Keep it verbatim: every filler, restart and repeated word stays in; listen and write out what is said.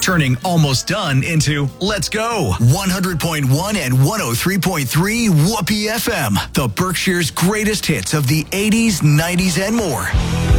turning almost done into let's go. one hundred point one and one oh three point three Whoopee F M, the Berkshire's greatest hits of the eighties, nineties, and more.